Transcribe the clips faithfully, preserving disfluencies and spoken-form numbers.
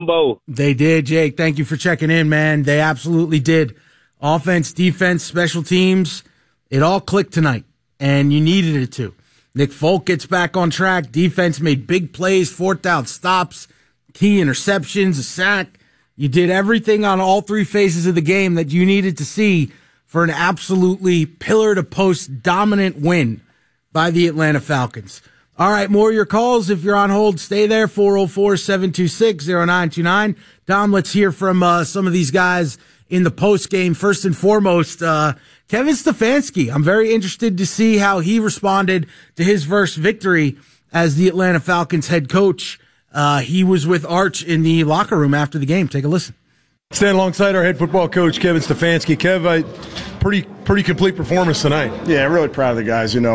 Bo. They did, Jake. Thank you for checking in, man. They absolutely did. Offense, defense, special teams, it all clicked tonight, and you needed it to. Nick Folk gets back on track. Defense made big plays, fourth down stops, key interceptions, a sack. You did everything on all three phases of the game that you needed to see for an absolutely pillar-to-post dominant win by the Atlanta Falcons. All right, more of your calls. If you're on hold, stay there, four oh four, seven two six, oh nine two nine. Dom, let's hear from uh, some of these guys in the postgame. First and foremost, uh, Kevin Stefanski. I'm very interested to see how he responded to his first victory as the Atlanta Falcons head coach. Uh, he was with Arch in the locker room after the game. Take a listen. Stand alongside our head football coach, Kevin Stefanski. Kev, I, pretty pretty complete performance tonight. Yeah, really proud of the guys. You know,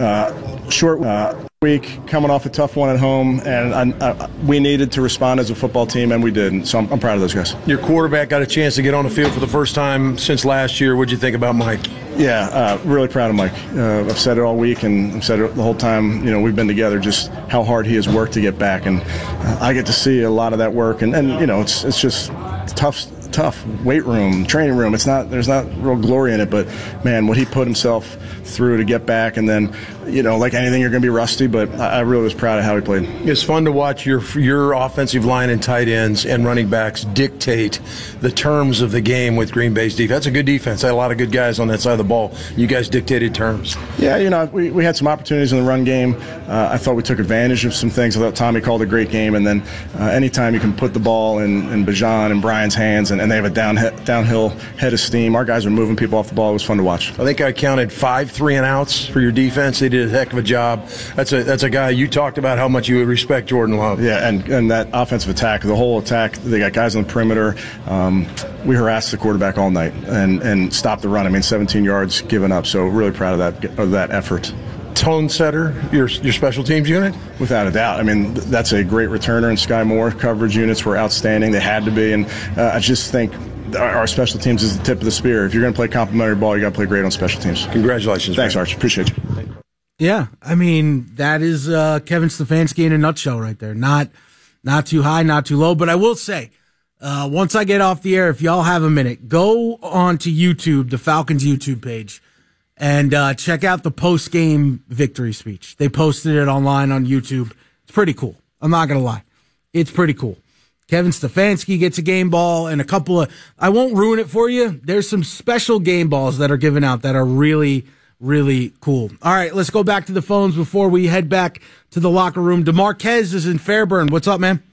uh, short uh, week, coming off a tough one at home, and I, I, we needed to respond as a football team, and we did. And so I'm, I'm proud of those guys. Your quarterback got a chance to get on the field for the first time since last year. What'd you think about Mike? Yeah, uh, really proud of Mike. Uh, I've said it all week, and I've said it the whole time, you know, we've been together, just how hard he has worked to get back. And uh, I get to see a lot of that work. And, and you know, it's it's just tough tough weight room, training room. It's not, there's not real glory in it, but man, what he put himself through to get back, and then, you know, like anything, you're going to be rusty, but I, I really was proud of how he played. It's fun to watch your your offensive line and tight ends and running backs dictate the terms of the game with Green Bay's defense. That's a good defense. They had a lot of good guys on that side of the ball. You guys dictated terms. Yeah, you know, we, we had some opportunities in the run game. Uh, I thought we took advantage of some things. I thought Tommy called a great game, and then uh, anytime you can put the ball in, in Bijan and Brian's hands, and, and they have a down downhill head of steam, our guys are moving people off the ball. It was fun to watch. I think I counted five three and outs for your defense. They did a heck of a job. That's a that's a guy you talked about how much you would respect Jordan Love. Yeah, and, and that offensive attack, the whole attack, they got guys on the perimeter. Um, we harassed the quarterback all night and, and stopped the run. I mean, seventeen yards given up. So really proud of that of that effort. Tone setter, your your special teams unit? Without a doubt. I mean, that's a great returner, and Sky Moore coverage units were outstanding. They had to be, and uh, I just think our, our special teams is the tip of the spear. If you're going to play complimentary ball, you got to play great on special teams. Congratulations. Thanks, man. Arch. Appreciate you. Yeah, I mean, that is uh, Kevin Stefanski in a nutshell right there. Not not too high, not too low. But I will say, uh, once I get off the air, if y'all have a minute, go on to YouTube, the Falcons YouTube page, and uh, check out the post-game victory speech. They posted it online on YouTube. It's pretty cool. I'm not going to lie. It's pretty cool. Kevin Stefanski gets a game ball and a couple of, I won't ruin it for you. There's some special game balls that are given out that are really, really cool. All right, let's go back to the phones before we head back to the locker room. DeMarquez is in Fairburn. What's up, man?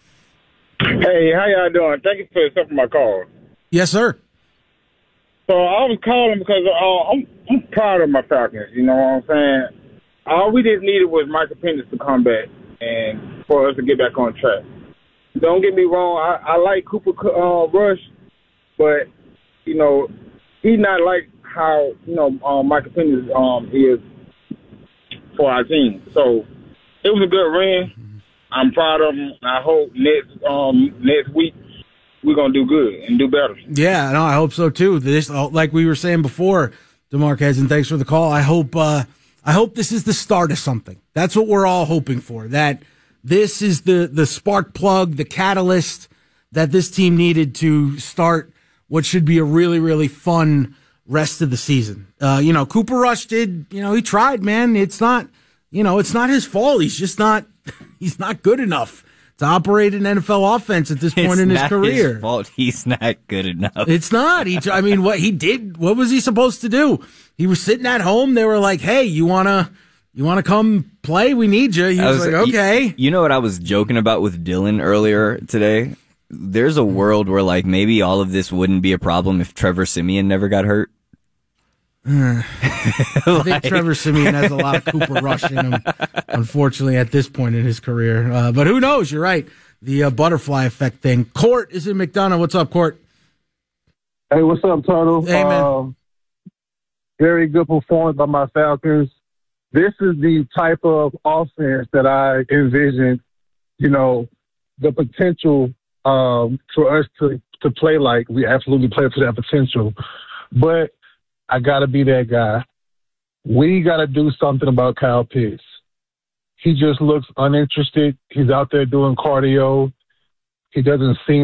Hey, how y'all doing? Thank you for accepting my call. Yes, sir. So I was calling because uh, I'm, I'm proud of my Falcons. You know what I'm saying? All we just needed was Michael Penix to come back and for us to get back on track. Don't get me wrong. I, I like Cooper uh, Rush, but you know he's not like how you know um, Michael Penix um, is for our team. So it was a good win. I'm proud of him. I hope next um, next week we're gonna do good and do better. Yeah, no, I hope so too. This, like we were saying before, DeMarquez, and thanks for the call. I hope, uh, I hope this is the start of something. That's what we're all hoping for. That this is the the spark plug, the catalyst that this team needed to start what should be a really, really fun rest of the season. Uh, you know, Cooper Rush did. You know, he tried, man. It's not, you know, it's not his fault. He's just not. He's not good enough to operate an N F L offense at this point it's in his not career. His fault. He's not good enough. It's not. He, I mean, what he did, what was he supposed to do? He was sitting at home. They were like, hey, you want to you want to come play? We need you. He was, was like, okay. You, you know what I was joking about with Dylan earlier today? There's a world where, like, maybe all of this wouldn't be a problem if Trevor Siemian never got hurt. Uh, I think Trevor Siemian has a lot of Cooper Rush in him, unfortunately, at this point in his career. Uh, but who knows? You're right. The uh, butterfly effect thing. Court is in McDonough. What's up, Court? Hey, what's up, Turtle? Hey, man. Um, very good performance by my Falcons. This is the type of offense that I envisioned, you know, the potential um, for us to, to play like. We absolutely play for that potential. But I got to be that guy. We got to do something about Kyle Pitts. He just looks uninterested. He's out there doing cardio. he doesn't seem